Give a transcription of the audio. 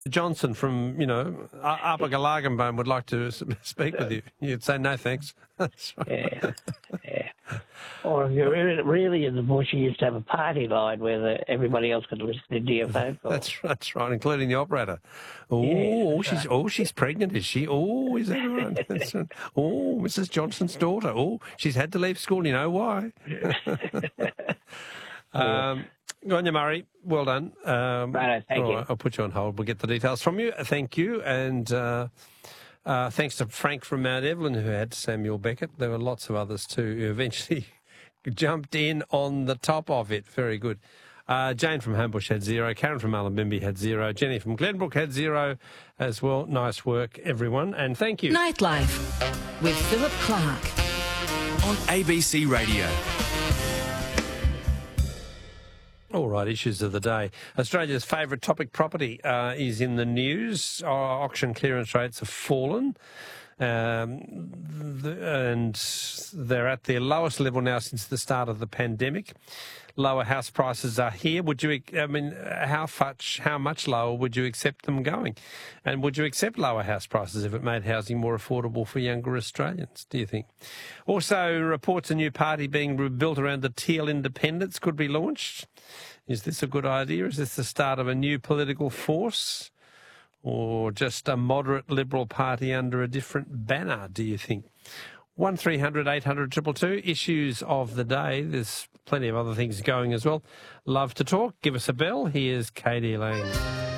Johnson from, Upper Galagamban would like to speak with you. You'd say, no, thanks. That's right. Yeah. Or if you're really in the bush, you used to have a party line where everybody else could listen to your phone call. That's right, including the operator. She's pregnant, is she? Oh, is that right? That's right. Oh, Mrs. Johnson's daughter. Oh, she's had to leave school. You know why? Go on, Murray. Well done. Right, thank you. I'll put you on hold. We'll get the details from you. Thank you. And thanks to Frank from Mount Evelyn, who had Samuel Beckett. There were lots of others too who eventually jumped in on the top of it. Very good. Jane from Homebush had 0. Karen from Mullumbimby had 0. Jenny from Glenbrook had 0 as well. Nice work, everyone. And thank you. Nightlife with Philip Clark on ABC Radio. All right, issues of the day. Australia's favourite topic, property, is in the news. Our auction clearance rates have fallen, and they're at their lowest level now since the start of the pandemic. Lower house prices are here. How much lower would you accept them going? And would you accept lower house prices if it made housing more affordable for younger Australians, do you think? Also, reports a new party being built around the Teal Independents could be launched. Is this a good idea? Is this the start of a new political force? Or just a moderate Liberal party under a different banner, do you think? 1300 800 222, issues of the day. There's plenty of other things going as well. Love to talk. Give us a bell. Here's Katie Lang.